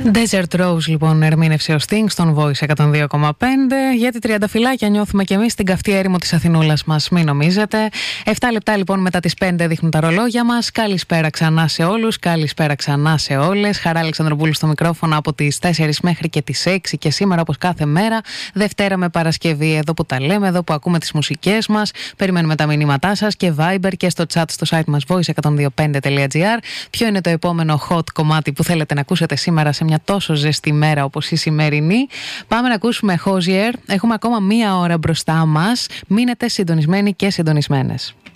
Desert Rose, λοιπόν, ερμήνευσε ο Sting στον Voice 102,5. Για τη τριανταφυλάκια νιώθουμε κι εμείς στην καυτή έρημο της Αθηνούλας μας, μην νομίζετε. 7 λεπτά λοιπόν μετά τις 5 δείχνουν τα ρολόγια μας. Καλησπέρα ξανά σε όλους, καλησπέρα ξανά σε όλες. Χαρά Αλεξανδροπούλου στο μικρόφωνο από τις 4 μέχρι και τις 6 και σήμερα, όπως κάθε μέρα, Δευτέρα με Παρασκευή, εδώ που τα λέμε, εδώ που ακούμε τις μουσικές μας. Περιμένουμε τα μηνύματά σας και Viber και στο chat στο site μας voice125.gr. Ποιο είναι το επόμενο hot κομμάτι που θέλετε να ακούσετε σήμερα σε μια τόσο ζεστή μέρα όπως η σημερινή? Πάμε να ακούσουμε Hozier. Έχουμε ακόμα μία ώρα μπροστά μας. Μείνετε συντονισμένοι και συντονισμένες.